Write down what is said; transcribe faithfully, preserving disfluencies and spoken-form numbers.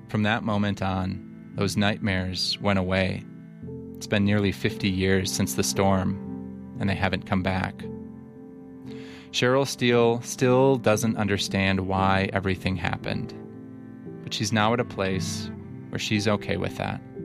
From that moment on, those nightmares went away. It's been nearly fifty years since the storm, and they haven't come back. Cheryl Steele still doesn't understand why everything happened, but she's now at a place where she's okay with that.